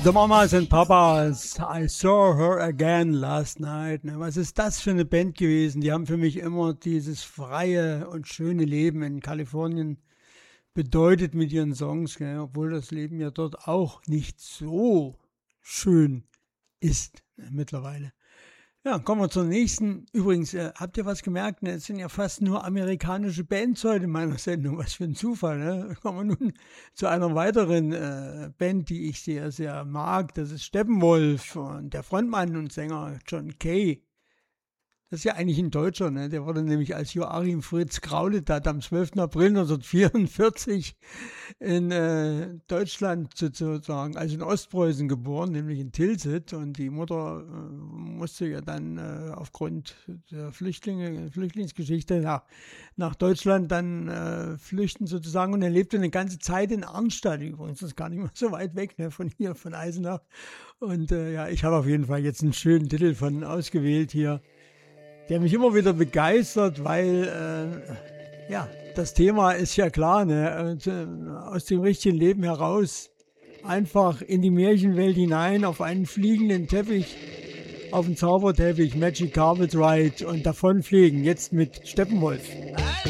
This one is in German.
The Mamas and Papas, I saw her again last night. Was ist das für eine Band gewesen? Die haben für mich immer dieses freie und schöne Leben in Kalifornien bedeutet mit ihren Songs, gell? Obwohl das Leben ja dort auch nicht so schön ist mittlerweile. Ja, kommen wir zur nächsten. Übrigens, habt ihr was gemerkt? Ne? Es sind ja fast nur amerikanische Bands heute in meiner Sendung. Was für ein Zufall. Ne? Kommen wir nun zu einer weiteren Band, die ich sehr, sehr mag. Das ist Steppenwolf und der Frontmann und Sänger John Kay. Das ist ja eigentlich ein Deutscher, ne? Der wurde nämlich als Joachim Fritz Grauletat am 12. April 1944 in Deutschland sozusagen, also in Ostpreußen geboren, nämlich in Tilsit. Und die Mutter musste ja dann aufgrund der Flüchtlingsgeschichte nach Deutschland dann flüchten sozusagen. Und er lebte eine ganze Zeit in Arnstadt übrigens. Das ist gar nicht mehr so weit weg, ne, von hier, von Eisenach. Und ja, ich habe auf jeden Fall jetzt einen schönen Titel von ausgewählt hier, der mich immer wieder begeistert, weil, ja, das Thema ist ja klar, ne? Aus dem richtigen Leben heraus einfach in die Märchenwelt hinein, auf einen fliegenden Teppich, auf einen Zauberteppich, Magic Carpet Ride und davonfliegen, jetzt mit Steppenwolf.